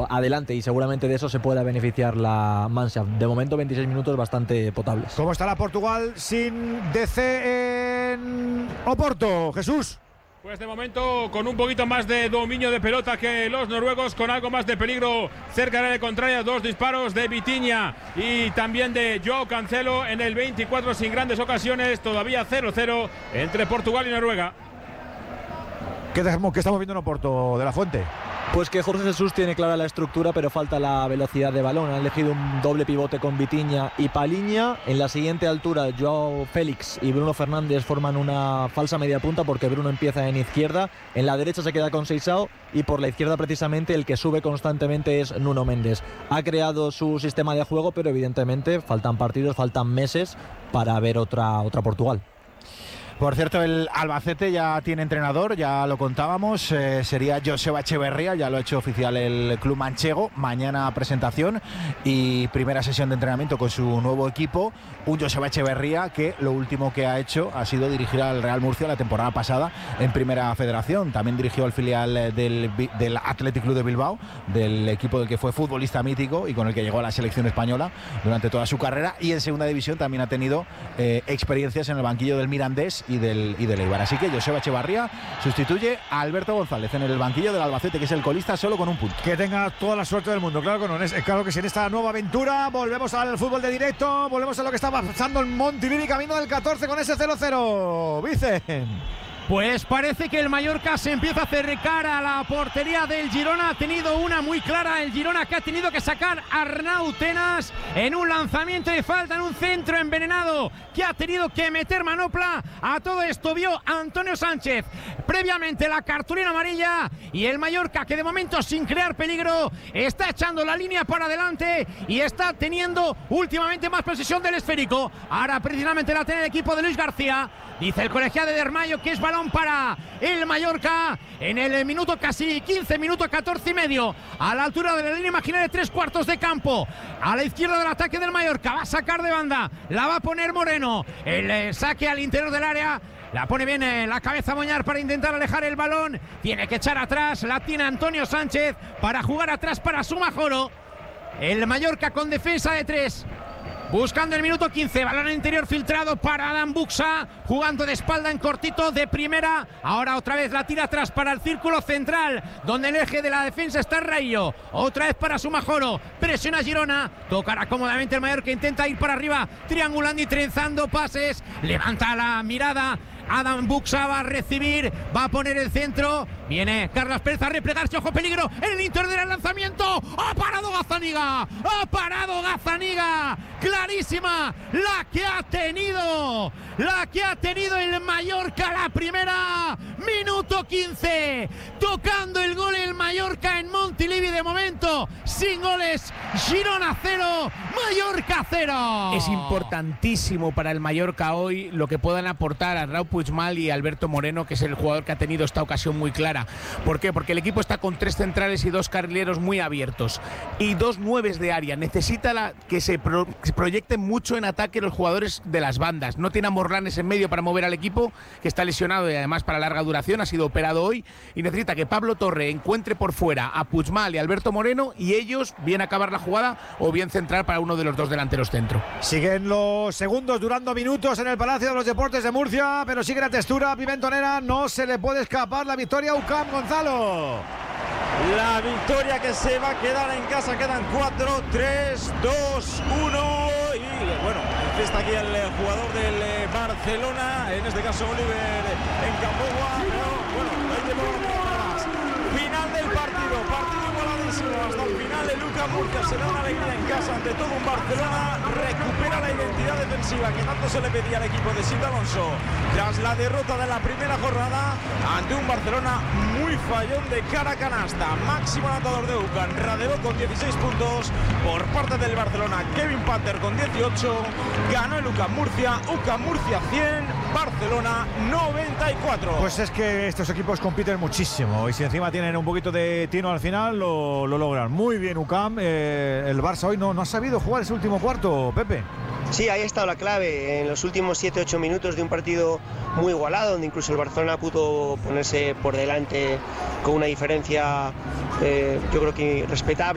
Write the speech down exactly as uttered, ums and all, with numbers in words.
adelante, y seguramente de eso se pueda beneficiar la Mannschaft. De momento veintiséis minutos bastante potables. ¿Cómo está la Portugal sin D C en Oporto, Jesús? Pues de momento con un poquito más de dominio de pelota que los noruegos, con algo más de peligro cerca del área contraria. Dos disparos de Vitinha y también de Joao Cancelo en el veinticuatro, sin grandes ocasiones. Todavía cero cero entre Portugal y Noruega. ¿Qué, ¿Qué estamos viendo en Oporto, de la Fuente? Pues que Jorge Jesús tiene clara la estructura, pero falta la velocidad de balón. Han elegido un doble pivote con Vitinha y Palhinha. En la siguiente altura, Joao Félix y Bruno Fernández forman una falsa media punta, porque Bruno empieza en izquierda. En la derecha se queda con Seixao, y por la izquierda precisamente el que sube constantemente es Nuno Méndez. Ha creado su sistema de juego, pero evidentemente faltan partidos, faltan meses para ver otra, otra Portugal. Por cierto, el Albacete ya tiene entrenador, ya lo contábamos, eh, sería Joseba Echeverría, ya lo ha hecho oficial el club manchego. Mañana presentación y primera sesión de entrenamiento con su nuevo equipo. Un Joseba Echeverría que lo último que ha hecho ha sido dirigir al Real Murcia la temporada pasada en Primera Federación. También dirigió al filial del, del Athletic Club de Bilbao, del equipo del que fue futbolista mítico y con el que llegó a la selección española durante toda su carrera. Y en Segunda División también ha tenido eh, experiencias en el banquillo del Mirandés y del, y del Eibar. Así que Joseba Echevarría sustituye a Alberto González en el banquillo del Albacete, que es el colista, solo con un punto. Que tenga toda la suerte del mundo, claro que no, es, claro que sí, en esta nueva aventura. Volvemos al fútbol de directo, volvemos a lo que está pasando en Montilivi, camino del catorce con ese cero cero. Vicen. Pues parece que el Mallorca se empieza a acercar a la portería del Girona. Ha tenido una muy clara el Girona, que ha tenido que sacar a Arnau Tenas en un lanzamiento de falta, en un centro envenenado, que ha tenido que meter manopla. A todo esto vio Antonio Sánchez previamente la cartulina amarilla, y el Mallorca, que de momento sin crear peligro está echando la línea para adelante y está teniendo últimamente más posesión del esférico. Ahora precisamente la tiene el equipo de Luis García. Dice el colegiado de Dermayo que es balón para el Mallorca en el minuto casi quince, minuto catorce y medio, a la altura de la línea imaginaria de tres cuartos de campo, a la izquierda del ataque del Mallorca. Va a sacar de banda, la va a poner Moreno, el eh, saque al interior del área. La pone bien eh, la cabeza Moñar para intentar alejar el balón. Tiene que echar atrás, la tiene Antonio Sánchez para jugar atrás para Sumajoro. El Mallorca con defensa de tres, buscando el minuto quince, balón interior filtrado para Adam Buxa, jugando de espalda en cortito de primera. Ahora otra vez la tira atrás para el círculo central, donde el eje de la defensa está Rayo. Otra vez para Sumajoro, presiona Girona, tocará cómodamente el Mallorca, intenta ir para arriba, triangulando y trenzando pases, levanta la mirada. Adam Buxa va a recibir, va a poner el centro. Viene Carlos Pérez a replegarse, ojo peligro en el interior del lanzamiento. ¡Ha parado Gazzaniga! ¡Ha parado Gazzaniga! Clarísima la que ha tenido, la que ha tenido el Mallorca, la primera. Minuto quince, tocando el gol el Mallorca en Montilivi. De momento sin goles, Girona cero, Mallorca cero. Es importantísimo para el Mallorca hoy lo que puedan aportar a Raúl Puigmal y Alberto Moreno, que es el jugador que ha tenido esta ocasión muy clara. ¿Por qué? Porque el equipo está con tres centrales y dos carrileros muy abiertos y dos nueves de área. Necesita la, que se pro, que proyecten mucho en ataque los jugadores de las bandas. No tiene a Morlanes en medio para mover al equipo, que está lesionado y además para larga duración, ha sido operado hoy, y necesita que Pablo Torre encuentre por fuera a Puigmal y Alberto Moreno, y ellos bien acabar la jugada o bien centrar para uno de los dos delanteros centro. Siguen los segundos durando minutos en el Palacio de los Deportes de Murcia, pero sigue la textura pimentonera, no se le puede escapar la victoria a U C A M. Gonzalo. La victoria que se va a quedar en casa, quedan cuatro, tres, dos, uno y bueno, está aquí el jugador del Barcelona, en este caso Oliver en Camboa, pero bueno, ahí tenemos final del partido, partido igualadísimo hasta el final. El U C A M Murcia se da una alegría en casa ante todo un Barcelona, recupera la identidad defensiva que tanto se le pedía al equipo de Sito Alonso tras la derrota de la primera jornada ante un Barcelona muy fallón de cara a canasta. Máximo anotador de U C A M, Radevó con dieciséis puntos por parte del Barcelona, Kevin Panther con dieciocho. Ganó el U C A M Murcia, U C A M Murcia cien, Barcelona noventa y cuatro. Pues es que estos equipos compiten muchísimo y si encima tienen un poquito de tino al final lo, lo logran. Muy bien U C A M, eh, el Barça hoy no, no ha sabido jugar ese último cuarto, Pepe. Sí, ahí ha estado la clave en los últimos siete ocho minutos de un partido muy igualado, donde incluso el Barcelona pudo ponerse por delante con una diferencia eh, yo creo que respetable.